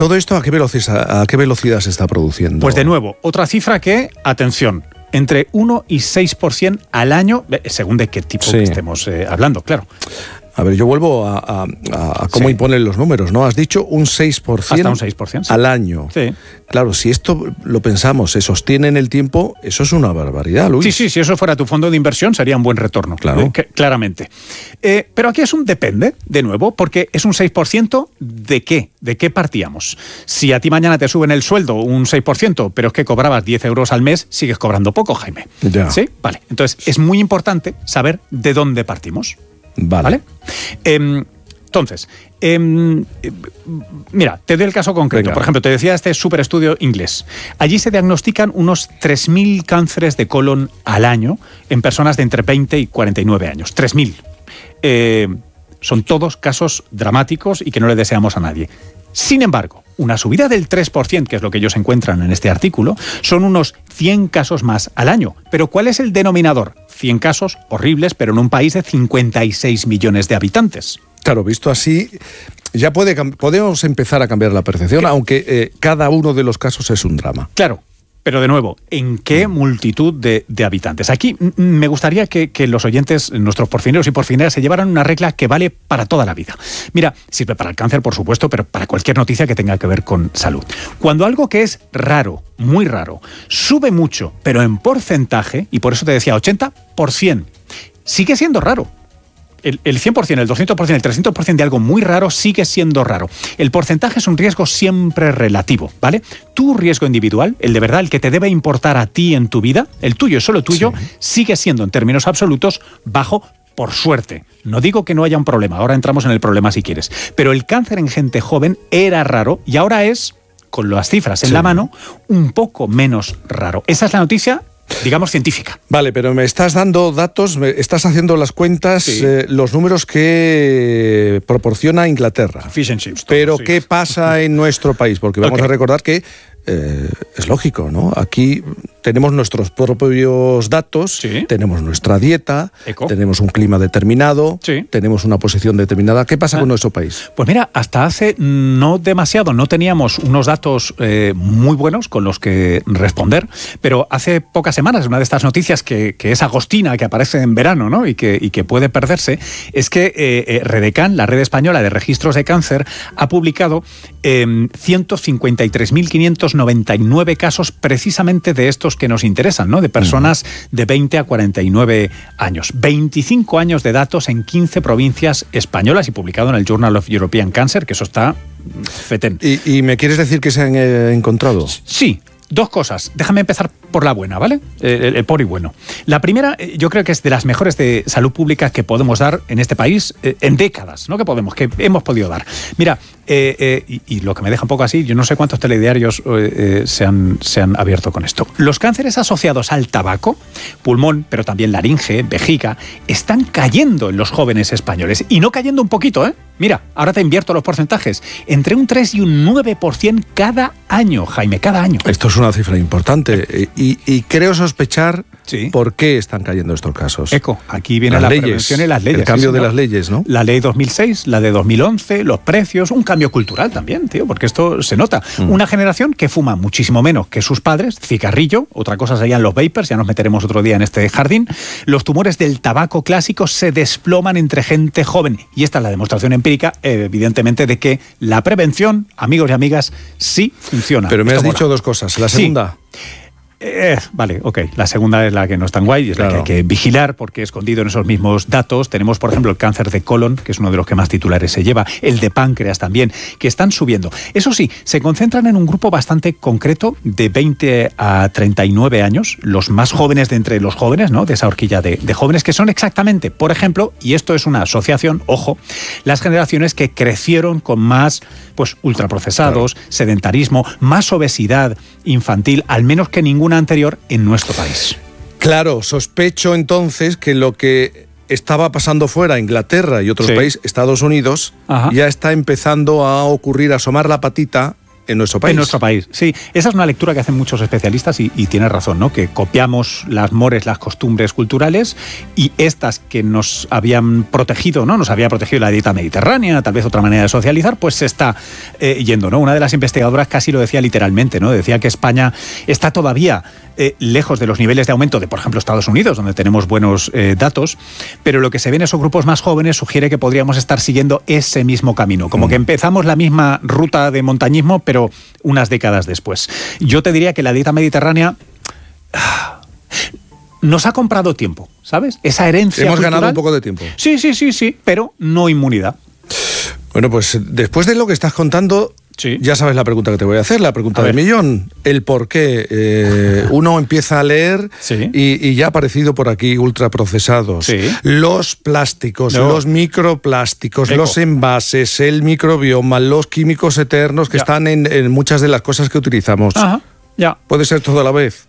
¿Todo esto a qué velocidad se está produciendo? Pues de nuevo, otra cifra que, atención, entre 1 y 6% al año, según de qué tipo que estemos hablando, claro. A ver, yo vuelvo a cómo imponen los números, ¿no? Has dicho un 6%, hasta un 6% al año. Sí. Claro, si esto lo pensamos, se sostiene en el tiempo, eso es una barbaridad, Luis. Sí, si eso fuera tu fondo de inversión sería un buen retorno, claro. Claramente. Pero aquí es un depende, de nuevo, porque es un 6% ¿de qué? ¿De qué partíamos? Si a ti mañana te suben el sueldo un 6%, pero es que cobrabas 10 euros al mes, sigues cobrando poco, Jaime. Ya. ¿Sí? Vale. Entonces, es muy importante saber de dónde partimos. Vale. Entonces, mira, te doy el caso concreto. Venga. Por ejemplo, te decía este super estudio inglés. Allí se diagnostican unos 3.000 cánceres de colon al año en personas de entre 20 y 49 años. 3.000. Son todos casos dramáticos y que no le deseamos a nadie. Sin embargo, una subida del 3%, que es lo que ellos encuentran en este artículo, son unos 100 casos más al año. Pero ¿cuál es el denominador? 100 casos horribles, pero en un país de 56 millones de habitantes. Claro, visto así, ya podemos empezar a cambiar la percepción, aunque cada uno de los casos es un drama. Claro. Pero de nuevo, ¿en qué multitud de habitantes? Aquí me gustaría que los oyentes, nuestros porfineros y porfineras, se llevaran una regla que vale para toda la vida. Mira, sirve para el cáncer, por supuesto, pero para cualquier noticia que tenga que ver con salud. Cuando algo que es raro, muy raro, sube mucho, pero en porcentaje, y por eso te decía 80%, sigue siendo raro. El 100%, el 200%, el 300% de algo muy raro sigue siendo raro. El porcentaje es un riesgo siempre relativo, ¿vale? Tu riesgo individual, el de verdad, el que te debe importar a ti en tu vida, el tuyo, solo tuyo, sigue siendo en términos absolutos bajo, por suerte. No digo que no haya un problema, ahora entramos en el problema si quieres. Pero el cáncer en gente joven era raro y ahora es, con las cifras en la mano, un poco menos raro. Esa es la noticia, digamos, científica. Vale, pero me estás dando datos, me estás haciendo las cuentas, los números que proporciona Inglaterra. Fish and chips. Pero ¿qué pasa en nuestro país? Porque vamos a recordar que es lógico, ¿no? Aquí tenemos nuestros propios datos, tenemos nuestra dieta, tenemos un clima determinado, tenemos una posición determinada. ¿Qué pasa con nuestro país? Pues mira, hasta hace no demasiado no teníamos unos datos muy buenos con los que responder, pero hace pocas semanas, una de estas noticias que es agostina, que aparece en verano, ¿no? y que puede perderse, es que Redecan, la red española de registros de cáncer, ha publicado 153.599 casos precisamente de estos que nos interesan, ¿no? De personas de 20 a 49 años. 25 años de datos en 15 provincias españolas y publicado en el Journal of European Cancer, que eso está fetén. ¿Y me quieres decir que se han encontrado? Sí. Dos cosas. Déjame empezar por la buena, ¿vale? El por y bueno. La primera, yo creo que es de las mejores de salud pública que podemos dar en este país en décadas, ¿no? Que hemos podido dar. Mira, y lo que me deja un poco así, yo no sé cuántos telediarios se han abierto con esto. Los cánceres asociados al tabaco, pulmón, pero también laringe, vejiga, están cayendo en los jóvenes españoles. Y no cayendo un poquito, ¿eh? Mira, ahora te invierto los porcentajes. Entre un 3 y un 9% cada año, Jaime, cada año. Esto es una cifra importante y creo sospechar por qué están cayendo estos casos. Aquí viene la prevención y las leyes. El cambio de las leyes, ¿no? La ley 2006, la de 2011, los precios, un cambio cultural también, tío, porque esto se nota. Una generación que fuma muchísimo menos que sus padres, cigarrillo, otra cosa serían los vapers, ya nos meteremos otro día en este jardín. Los tumores del tabaco clásico se desploman entre gente joven y esta es la demostración empírica, evidentemente, de que la prevención, amigos y amigas, sí funciona. Pero me has dicho dos cosas. La segunda... Vale, ok. La segunda es la que no es tan guay, es la que hay que vigilar, porque escondido en esos mismos datos tenemos, por ejemplo, el cáncer de colon, que es uno de los que más titulares se lleva, el de páncreas también, que están subiendo. Eso sí, se concentran en un grupo bastante concreto de 20 a 39 años, los más jóvenes de entre los jóvenes, ¿no? De esa horquilla de jóvenes, que son exactamente, por ejemplo, y esto es una asociación, ojo, las generaciones que crecieron con más, pues, ultraprocesados, sedentarismo, más obesidad infantil, al menos que ninguna anterior en nuestro país. Claro, sospecho entonces que lo que estaba pasando fuera, Inglaterra y otros países, Estados Unidos, ya está empezando a ocurrir, a asomar la patita en nuestro país. En nuestro país, sí. Esa es una lectura que hacen muchos especialistas y tienes razón, ¿no? Que copiamos las mores, las costumbres culturales y estas que nos habían protegido, ¿no? Nos había protegido la dieta mediterránea, tal vez otra manera de socializar, pues se está yendo, ¿no? Una de las investigadoras casi lo decía literalmente, ¿no? Decía que España está todavía lejos de los niveles de aumento de, por ejemplo, Estados Unidos, donde tenemos buenos datos, pero lo que se ve en esos grupos más jóvenes sugiere que podríamos estar siguiendo ese mismo camino, como que empezamos la misma ruta de montañismo, pero unas décadas después. Yo te diría que la dieta mediterránea nos ha comprado tiempo, ¿sabes? Esa herencia Hemos cultural, ganado un poco de tiempo. Sí, pero no inmunidad. Bueno, pues después de lo que estás contando, sí, ya sabes la pregunta que te voy a hacer, la pregunta del millón. El por qué. Uno empieza a leer, sí, y ya ha aparecido por aquí ultraprocesados. Sí. Los plásticos, los microplásticos, los envases, el microbioma, los químicos eternos que están en muchas de las cosas que utilizamos. Ajá, ya. ¿Puede ser todo a la vez?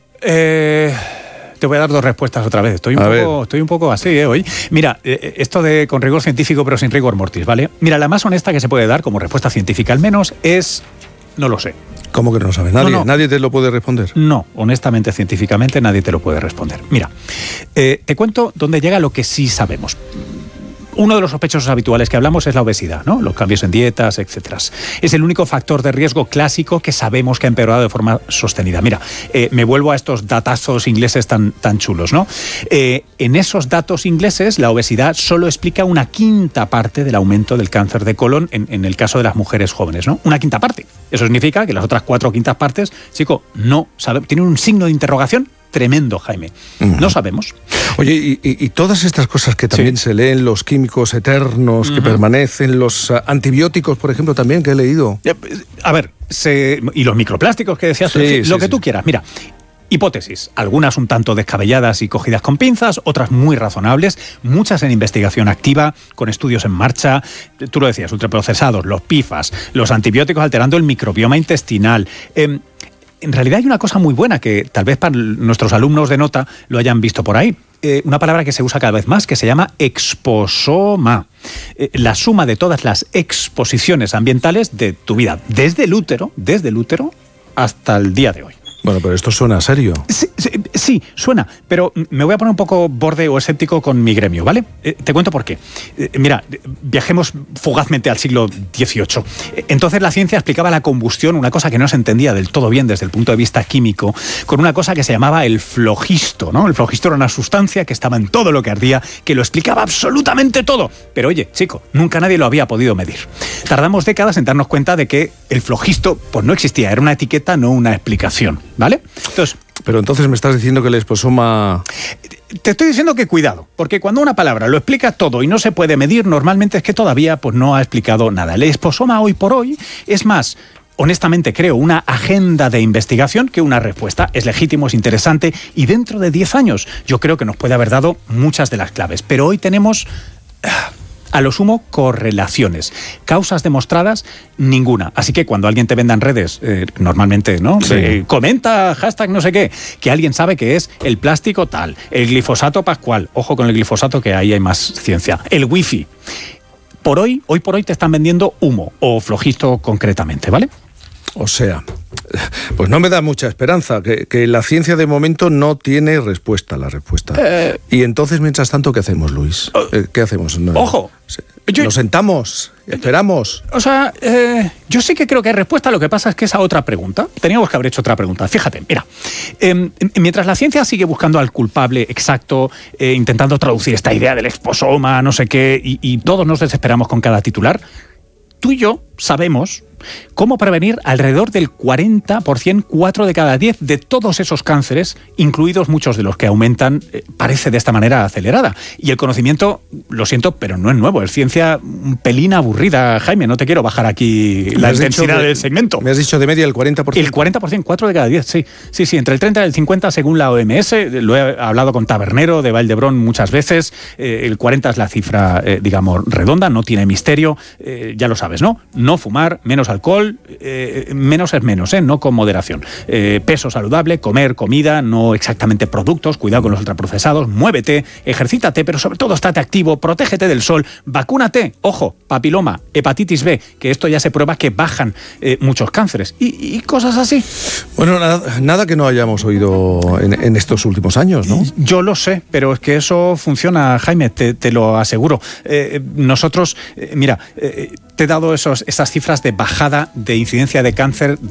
Te voy a dar dos respuestas otra vez. Estoy un poco así hoy. Mira, esto de con rigor científico pero sin rigor mortis, ¿vale? Mira, la más honesta que se puede dar como respuesta científica al menos es no lo sé. ¿Cómo que no lo sabes? ¿Nadie te lo puede responder? No, honestamente, científicamente nadie te lo puede responder. Mira, te cuento dónde llega lo que sí sabemos. Uno de los sospechosos habituales que hablamos es la obesidad, ¿no? Los cambios en dietas, etcétera. Es el único factor de riesgo clásico que sabemos que ha empeorado de forma sostenida. Mira, me vuelvo a estos datazos ingleses tan chulos, ¿no? En esos datos ingleses, la obesidad solo explica una quinta parte del aumento del cáncer de colon en el caso de las mujeres jóvenes, ¿no? Una quinta parte. Eso significa que las otras 4 quintas partes, chico, no sabe, tienen un signo de interrogación tremendo, Jaime. No sabemos. Oye, y todas estas cosas que también se leen, los químicos eternos que permanecen, los antibióticos, por ejemplo, también que he leído. A ver, y los microplásticos que decías, lo que tú quieras. Mira, hipótesis, algunas un tanto descabelladas y cogidas con pinzas, otras muy razonables, muchas en investigación activa, con estudios en marcha. Tú lo decías, ultraprocesados, los PFAS, los antibióticos alterando el microbioma intestinal. En realidad hay una cosa muy buena que tal vez para nuestros alumnos de nota lo hayan visto por ahí. Una palabra que se usa cada vez más, que se llama exposoma. La suma de todas las exposiciones ambientales de tu vida, desde el útero hasta el día de hoy. Bueno, pero esto suena serio. Sí, suena, pero me voy a poner un poco borde o escéptico con mi gremio, ¿vale? Te cuento por qué. Mira, viajemos fugazmente al siglo XVIII. Entonces la ciencia explicaba la combustión, una cosa que no se entendía del todo bien desde el punto de vista químico, con una cosa que se llamaba el flogisto, ¿no? El flogisto era una sustancia que estaba en todo lo que ardía, que lo explicaba absolutamente todo. Pero oye, chico, nunca nadie lo había podido medir. Tardamos décadas en darnos cuenta de que el flogisto pues no existía, era una etiqueta, no una explicación, ¿vale? Pero entonces me estás diciendo que el exposoma... Te estoy diciendo que cuidado, porque cuando una palabra lo explica todo y no se puede medir, normalmente es que todavía pues no ha explicado nada. El exposoma hoy por hoy es más, honestamente creo, una agenda de investigación que una respuesta. Es legítimo, es interesante y dentro de 10 años yo creo que nos puede haber dado muchas de las claves. Pero hoy tenemos... a lo sumo, correlaciones. Causas demostradas, ninguna. Así que cuando alguien te venda en redes, normalmente, ¿no? Sí. Comenta, hashtag no sé qué, que alguien sabe que es el plástico tal, el glifosato pascual. Ojo con el glifosato, que ahí hay más ciencia. El wifi. Hoy por hoy te están vendiendo humo, o flogisto concretamente, ¿vale? O sea, pues no me da mucha esperanza, que la ciencia de momento no tiene respuesta a la respuesta. Y entonces, mientras tanto, ¿qué hacemos, Luis? ¿Qué hacemos? ¡Ojo! ¿Nos sentamos? ¿Esperamos? O sea, yo sí que creo que hay respuesta, lo que pasa es que esa otra pregunta, teníamos que haber hecho otra pregunta. Fíjate, mira, mientras la ciencia sigue buscando al culpable exacto, intentando traducir esta idea del exposoma, no sé qué, y todos nos desesperamos con cada titular, tú y yo sabemos cómo prevenir alrededor del 40%, 4 de cada 10 de todos esos cánceres, incluidos muchos de los que aumentan, parece de esta manera acelerada. Y el conocimiento, lo siento, pero no es nuevo, es ciencia un pelín aburrida, Jaime, no te quiero bajar aquí la intensidad del segmento. Me has dicho de media el 40%. El 40%, 4 de cada 10, sí. Sí, entre el 30 y el 50 según la OMS, lo he hablado con Tabernero de Vall d'Hebron muchas veces, el 40 es la cifra, digamos, redonda, no tiene misterio, ya lo sabes, ¿no? No no fumar, menos alcohol, menos es menos, no con moderación. Peso saludable, comer comida, no exactamente productos, cuidado con los ultraprocesados, muévete, ejercítate, pero sobre todo estate activo, protégete del sol, vacúnate, ojo, papiloma, hepatitis B, que esto ya se prueba que bajan muchos cánceres y cosas así. Bueno, nada que no hayamos oído en estos últimos años, ¿no? Yo lo sé, pero es que eso funciona, Jaime, te lo aseguro. Nosotros, mira, te he dado esas cifras de bajada de incidencia de cáncer